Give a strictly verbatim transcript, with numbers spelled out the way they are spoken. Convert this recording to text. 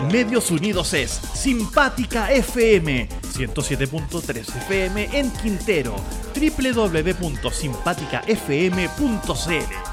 Medios Unidos es Simpática F M, ciento siete punto tres F M en Quintero, doble u doble u doble u punto simpática f m punto c l.